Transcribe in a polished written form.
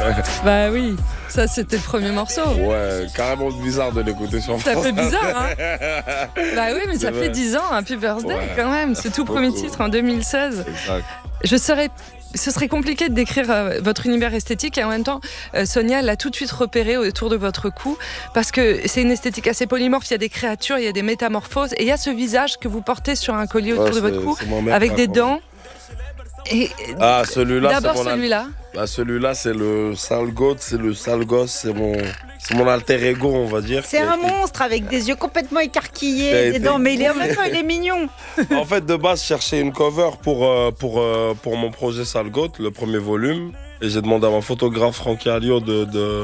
Bah oui, ça c'était le premier morceau. Ouais, carrément bizarre de l'écouter sur Ça France. fait bizarre, hein. Bah oui, mais ça fait 10 ans, Happy Birthday Ouais. quand même. C'est tout premier titre en 2016. Exact. Ce serait compliqué de décrire votre univers esthétique et en même temps, Sonia l'a tout de suite repéré autour de votre cou parce que c'est une esthétique assez polymorphe. Il y a des créatures, il y a des métamorphoses et il y a ce visage que vous portez sur un collier autour de votre cou avec des dents. Et celui-là, d'abord c'est mon celui-là. Celui-là, c'est le sale goth, c'est le sale gosse, c'est mon alter ego, on va dire. C'est un monstre avec des yeux complètement écarquillés, des dents, mais en même temps, il est mignon. En fait, de base, je cherchais une cover pour mon projet Sale Goth, le premier volume. Et j'ai demandé à mon photographe Francky Alliot de